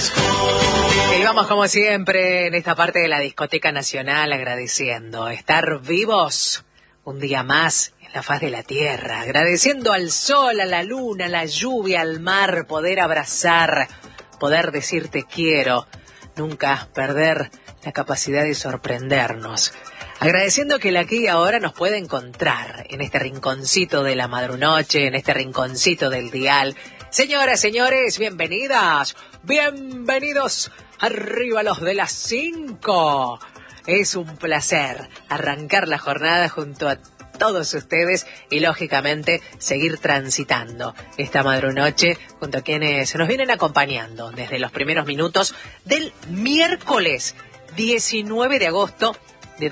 Y vamos como siempre en esta parte de la Discoteca Nacional agradeciendo estar vivos un día más en la faz de la tierra, agradeciendo al sol, a la luna, a la lluvia, al mar, poder abrazar, poder decir te quiero, nunca perder la capacidad de sorprendernos. Agradeciendo que el aquí y ahora nos puede encontrar en este rinconcito de la madrunoche, en este rinconcito del dial. Señoras, señores, bienvenidas, bienvenidos arriba los de las 5. Es un placer arrancar la jornada junto a todos ustedes y lógicamente seguir transitando esta madrunoche junto a quienes nos vienen acompañando desde los primeros minutos del miércoles 19 de agosto de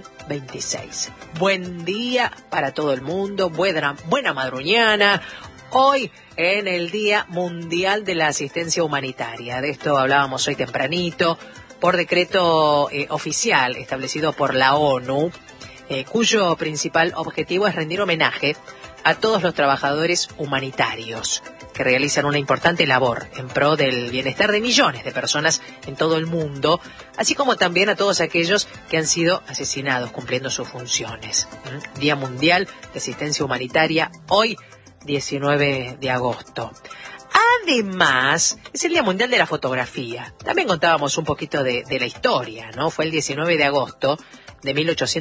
2026. Buen día para todo el mundo, buena madruñana. Hoy en el Día Mundial de la Asistencia Humanitaria. De esto hablábamos hoy tempranito, por decreto oficial establecido por la ONU, cuyo principal objetivo es rendir homenaje a todos los trabajadores humanitarios que realizan una importante labor en pro del bienestar de millones de personas en todo el mundo, así como también a todos aquellos que han sido asesinados cumpliendo sus funciones. Día Mundial de Asistencia Humanitaria, hoy 19 de agosto. Además, es el Día Mundial de la Fotografía. También contábamos un poquito de la historia, ¿no? Fue el 19 de agosto de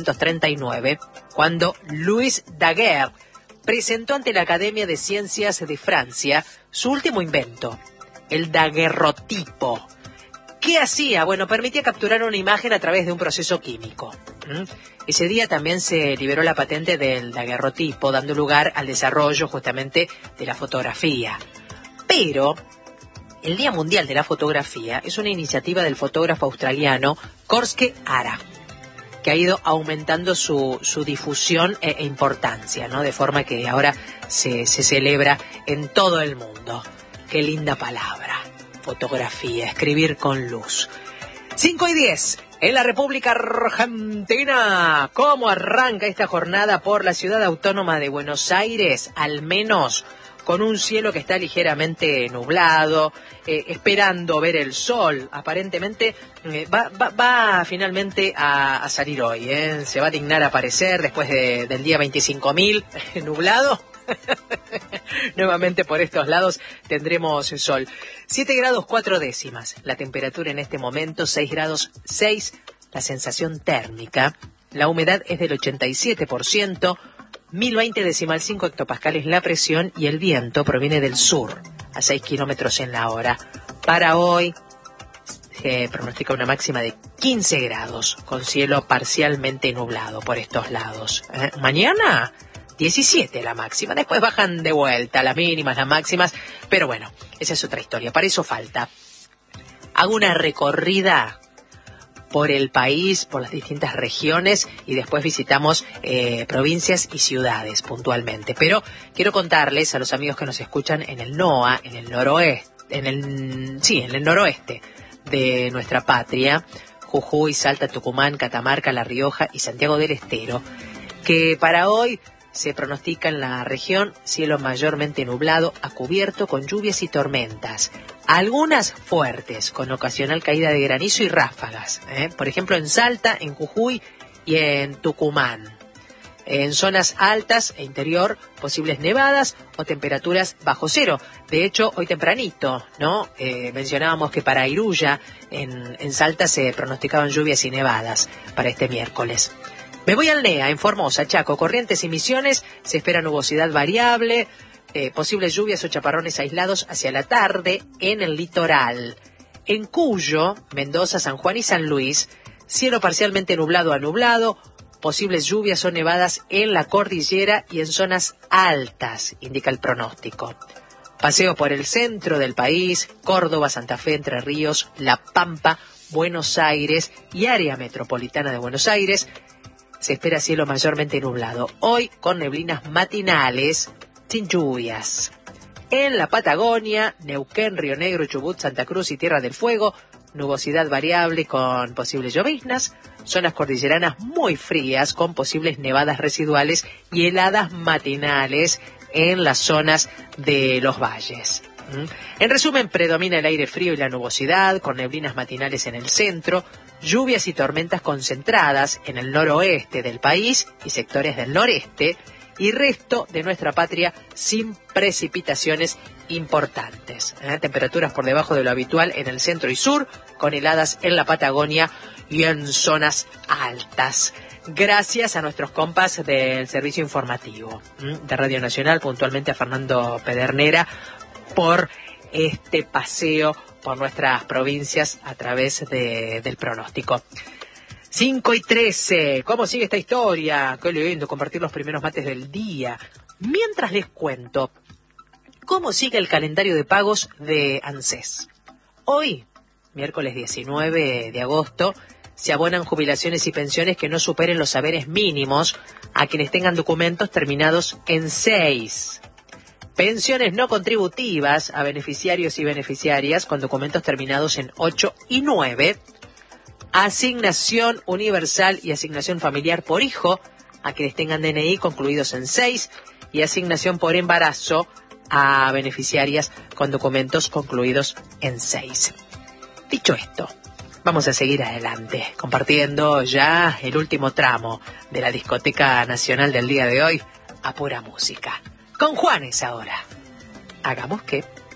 1839 cuando Louis Daguerre presentó ante la Academia de Ciencias de Francia su último invento, el daguerrotipo. ¿Qué hacía? Bueno, permitía capturar una imagen a través de un proceso químico. Ese día también se liberó la patente del daguerrotipo, dando lugar al desarrollo justamente de la fotografía. Pero el Día Mundial de la Fotografía es una iniciativa del fotógrafo australiano Korske Ara, que ha ido aumentando su difusión e importancia, ¿no? De forma que ahora se celebra en todo el mundo. Qué linda palabra, fotografía, escribir con luz. 5:10, en la República Argentina. ¿Cómo arranca esta jornada por la ciudad autónoma de Buenos Aires? Al menos con un cielo que está ligeramente nublado, esperando ver el sol. Aparentemente va finalmente a salir hoy, se va a dignar a aparecer después del día 25.000 nublado. Nuevamente por estos lados tendremos sol. 7 grados 4 décimas la temperatura en este momento, 6 grados 6 la sensación térmica, la humedad es del 87%, 1020,5 hectopascales la presión y el viento proviene del sur a 6 kilómetros en la hora. Para hoy se pronostica una máxima de 15 grados con cielo parcialmente nublado por estos lados. Mañana 17 la máxima, después bajan de vuelta las mínimas, las máximas, pero bueno, esa es otra historia, para eso falta. Hago una recorrida por el país, por las distintas regiones y después visitamos provincias y ciudades puntualmente. Pero quiero contarles a los amigos que nos escuchan en el NOA, en el noroeste, en el noroeste de nuestra patria, Jujuy, Salta, Tucumán, Catamarca, La Rioja y Santiago del Estero, que para hoy se pronostica en la región cielo mayormente nublado a cubierto con lluvias y tormentas. Algunas fuertes, con ocasional caída de granizo y ráfagas. Por ejemplo, en Salta, en Jujuy y en Tucumán. En zonas altas e interior, posibles nevadas o temperaturas bajo cero. De hecho, hoy tempranito, ¿no? Mencionábamos que para Iruya, en Salta, se pronosticaban lluvias y nevadas para este miércoles. Me voy al NEA, en Formosa, Chaco, Corrientes y Misiones. Se espera nubosidad variable, posibles lluvias o chaparrones aislados hacia la tarde en el litoral. En Cuyo, Mendoza, San Juan y San Luis, cielo parcialmente nublado a nublado, posibles lluvias o nevadas en la cordillera y en zonas altas, indica el pronóstico. Paseo por el centro del país, Córdoba, Santa Fe, Entre Ríos, La Pampa, Buenos Aires y área metropolitana de Buenos Aires. Se espera cielo mayormente nublado, hoy con neblinas matinales, sin lluvias. En la Patagonia, Neuquén, Río Negro, Chubut, Santa Cruz y Tierra del Fuego, nubosidad variable con posibles lloviznas, zonas cordilleranas muy frías con posibles nevadas residuales y heladas matinales en las zonas de los valles. En resumen, predomina el aire frío y la nubosidad, con neblinas matinales en el centro, lluvias y tormentas concentradas en el noroeste del país y sectores del noreste, y resto de nuestra patria sin precipitaciones importantes. Temperaturas por debajo de lo habitual en el centro y sur, con heladas en la Patagonia y en zonas altas. Gracias a nuestros compas del servicio informativo de Radio Nacional, puntualmente a Fernando Pedernera, por este paseo por nuestras provincias a través del pronóstico. 5:13, ¿cómo sigue esta historia? Qué lindo compartir los primeros mates del día. Mientras les cuento cómo sigue el calendario de pagos de ANSES. Hoy, miércoles 19 de agosto, se abonan jubilaciones y pensiones que no superen los saberes mínimos a quienes tengan documentos terminados en 6. Pensiones no contributivas a beneficiarios y beneficiarias con documentos terminados en 8 y 9. Asignación universal y asignación familiar por hijo a quienes tengan DNI concluidos en 6. Y asignación por embarazo a beneficiarias con documentos concluidos en 6. Dicho esto, vamos a seguir adelante, compartiendo ya el último tramo de la discoteca nacional del día de hoy, a pura música. Con Juanes ahora. Hagamos que...